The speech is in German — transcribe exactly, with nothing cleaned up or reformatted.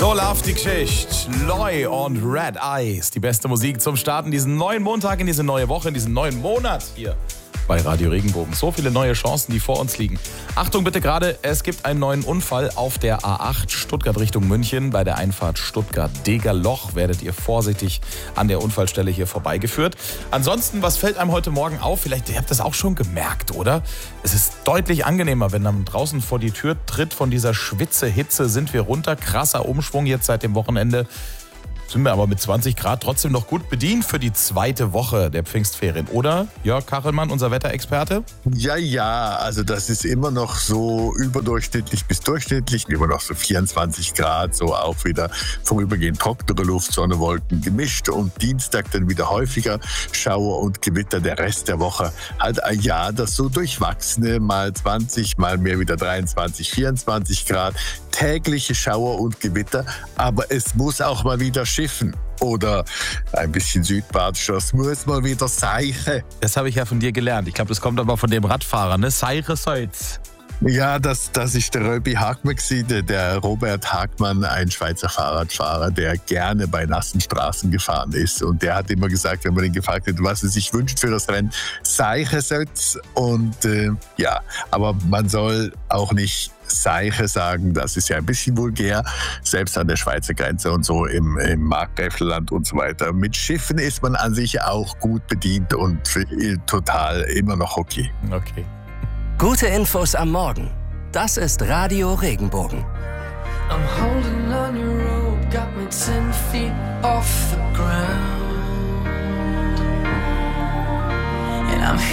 So läuft die Geschichte. Loy und Red Eyes. Die beste Musik zum Starten diesen neuen Montag, in diese neue Woche, in diesen neuen Monat hier bei Radio Regenbogen. So viele neue Chancen, die vor uns liegen. Achtung bitte gerade, es gibt einen neuen Unfall auf der A acht Stuttgart Richtung München. Bei der Einfahrt Stuttgart-Degerloch werdet ihr vorsichtig an der Unfallstelle hier vorbeigeführt. Ansonsten, was fällt einem heute Morgen auf? Vielleicht, ihr habt das auch schon gemerkt, oder? Es ist deutlich angenehmer, wenn man draußen vor die Tür tritt. Von dieser Schwitze-Hitze sind wir runter. Krasser Umschwung jetzt seit dem Wochenende. Sind wir aber mit zwanzig Grad trotzdem noch gut bedient für die zweite Woche der Pfingstferien, oder? Jörg Kachelmann, unser Wetterexperte? Ja, ja, also das ist immer noch so überdurchschnittlich bis durchschnittlich, immer noch so vierundzwanzig Grad, so auch wieder vorübergehend trockene Luft, Sonne, Wolken gemischt und Dienstag dann wieder häufiger Schauer und Gewitter, der Rest der Woche halt ein Jahr, das so durchwachsene, mal zwanzig, mal mehr wieder dreiundzwanzig, vierundzwanzig Grad, tägliche Schauer und Gewitter, aber es muss auch mal wieder schiffen. Oder ein bisschen südbadischer, es muss mal wieder seichen. Das habe ich ja von dir gelernt. Ich glaube, das kommt aber von dem Radfahrer, ne? Seiche soll's. Ja, das, das ist der Röbi Hagmann gewesen, der Robert Hagmann, ein Schweizer Fahrradfahrer, der gerne bei nassen Straßen gefahren ist. Und der hat immer gesagt, wenn man ihn gefragt hat, was er sich wünscht für das Rennen, Seiche soll's. Und äh, ja, aber man soll auch nicht Seiche sagen, das ist ja ein bisschen vulgär, selbst an der Schweizer Grenze und so im, im Markgräflerland und so weiter. Mit Schiffen ist man an sich auch gut bedient und total immer noch okay. Okay. Gute Infos am Morgen. Das ist Radio Regenbogen. I'm holding on your rope, got me ten feet off the ground. And I'm